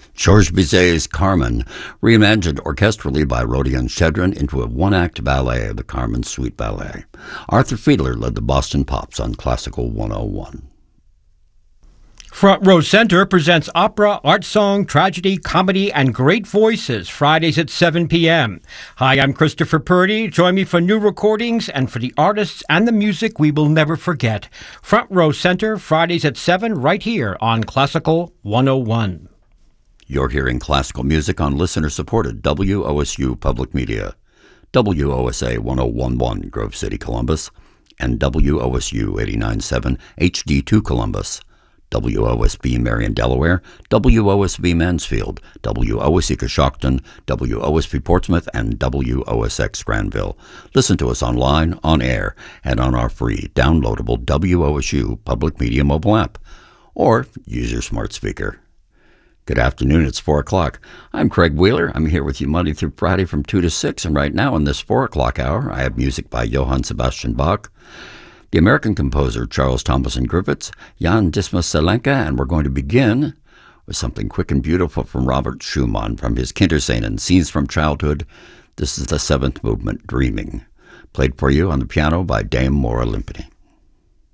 Georges Bizet's Carmen, reimagined orchestrally by Rodion Chedrin into a one-act ballet of the Carmen Suite Ballet. Arthur Fiedler led the Boston Pops on Classical 101. Front Row Center presents opera, art song, tragedy, comedy, and great voices Fridays at 7 p.m. Hi, I'm Christopher Purdy. Join me for new recordings and for the artists and the music we will never forget. Front Row Center, Fridays at 7, right here on Classical 101. You're hearing classical music on listener-supported WOSU Public Media, WOSA 1011 Grove City, Columbus, and WOSU 89.7 HD2 Columbus. WOSB Marion, Delaware, WOSB Mansfield, WOSC Coshocton, WOSB Portsmouth, and WOSX Granville. Listen to us online, on air, and on our free, downloadable WOSU Public Media mobile app, or use your smart speaker. Good afternoon, it's 4 o'clock. I'm Craig Wheeler. I'm here with you Monday through Friday from 2 to 6, and right now in this 4 o'clock hour, I have music by Johann Sebastian Bach, the American composer Charles Thomason Griffiths, Jan Dismas Zelenka, and we're going to begin with something quick and beautiful from Robert Schumann from his Kinderscenen, Scenes from Childhood. This is the seventh movement, Dreaming, played for you on the piano by Dame Maura Limpany.